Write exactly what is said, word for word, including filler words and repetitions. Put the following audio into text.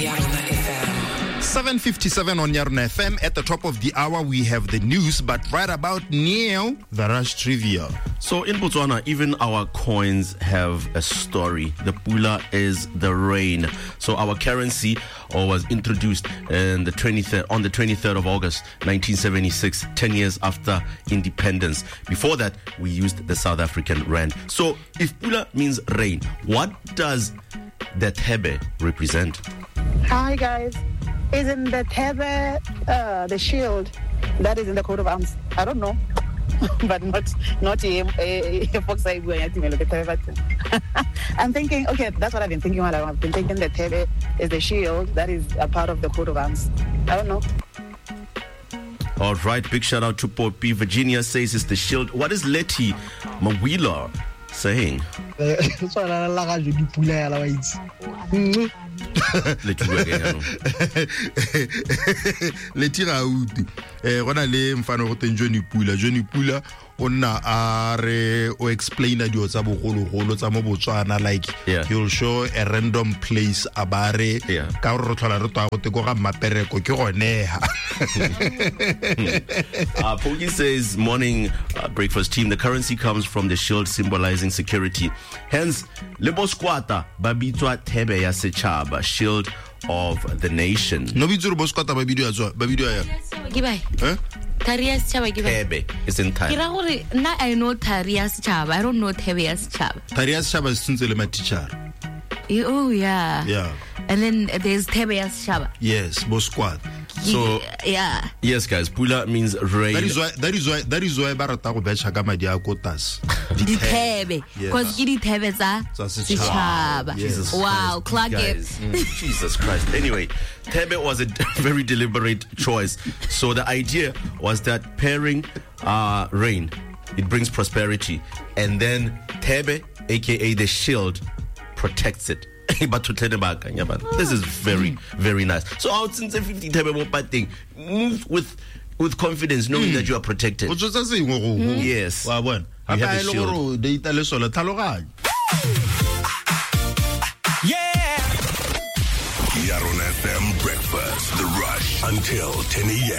seven fifty-seven on Yarona F M. At the top of the hour, we have the news, but right about now, the Rush Trivia. So in Botswana, even our coins have a story. The pula is the rain. So our currency or was introduced in the twenty-third, on the twenty-third of August, nineteen seventy-six, ten years after independence. Before that, we used the South African rand. So if pula means rain, what does the thebe represent? Hi guys. Isn't the thebe uh, the shield that is in the coat of arms? I don't know. But not not a, a, a fox. I'm thinking, okay, that's what I've been thinking while I've been thinking that thebe is the shield that is a part of the coat of arms. I don't know. All right, big shout out to Poppy. Virginia says it's the shield. What is Letty Mawila saying? Leti ga uti eh gona le mfano go teng Johnny Pula Johnny Pula o nna a re o explainer dio tsa bogolo golo tsa mo Botswana, like yeah. He'll show a random place abare yeah. ka re tlhola re twa go te go ga mapereko ke go neha. uh, Pogi says, morning uh, breakfast team, the currency comes from the shield symbolizing security. Hence, le Bosquata babitswa thebe ya setšhaba, shield of the nation. No bitso Bosquata ba bidio ya ba bidio ya. Ke bai. Eh? Tharia setšhaba ke bai. Thebe is in Thai. Ke ra gore nna I know Tharia setšhaba. I don't know thebe ya setšhaba. Tharia setšhaba is tshintse le ma teacher. Oh yeah. Yeah. And then there's thebe ya setšhaba. Yes, Bosquata. So yeah. Yes, guys, pula means rain. That is why that is why that is why ba rata go betcha ka madi a kotas. Di thebe. Because ke di thebe tsa setšhaba. Jesus wow, Christ, clock it. Mm, Jesus Christ. Anyway, thebe was a very deliberate choice. So the idea was that pairing uh, rain, it brings prosperity, and then thebe, aka the shield, protects it. This is very, very nice. So out since the fifty thebe mo pateng, move with with confidence, knowing mm. that you are protected. Mm. Yes. Wa bona. You have a shield. Yeah. Yarona F M breakfast, the Rush until ten a.m.